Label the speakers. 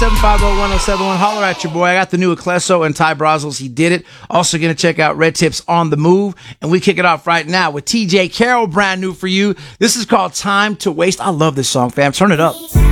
Speaker 1: 750-1071. Holler at your boy. I got the new Ecleso and Ty Brazos. He did it. Also going to check out Red Tips on the Move. And we kick it off right now with TJ Carroll, brand new for you. This is called Time to Waste. I love this song, fam. Turn it up.